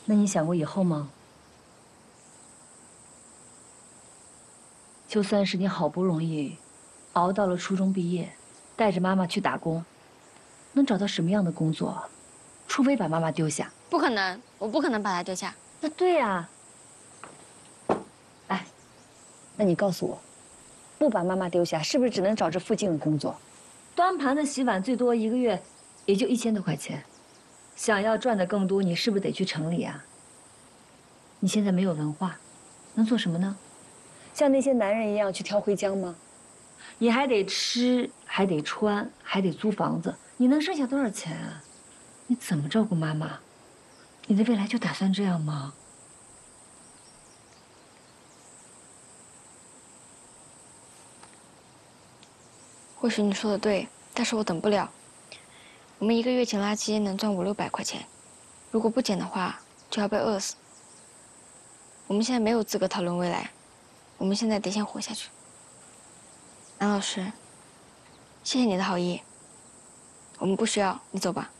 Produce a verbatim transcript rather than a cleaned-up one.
那你想过以后吗？就算是你好不容易熬到了初中毕业，带着妈妈去打工，能找到什么样的工作？除非把妈妈丢下。 不可能，我不可能把他丢下。 那对呀。哎，那你告诉我，不把妈妈丢下，是不是只能找这附近的工作？端盘子、洗碗，最多一个月也就一千多块钱。想要赚的更多，你是不是得去城里啊？你现在没有文化，能做什么呢？像那些男人一样去挑灰浆吗？你还得吃，还得穿，还得租房子，你能剩下多少钱啊？你怎么照顾妈妈？你的未来就打算这样吗？ 或许你说的对，但是我等不了。我们一个月捡垃圾能赚五六百块钱，如果不捡的话，就要被饿死。我们现在没有资格讨论未来，我们现在得先活下去。南老师，谢谢你的好意，我们不需要，你走吧。